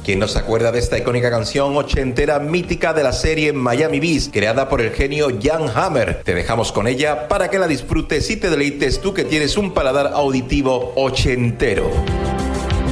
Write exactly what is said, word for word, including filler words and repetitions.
¿Quién no se acuerda de esta icónica canción ochentera mítica de la serie Miami Vice, creada por el genio Jan Hammer? Te dejamos con ella para que la disfrutes y te deleites tú que tienes un paladar auditivo ochentero.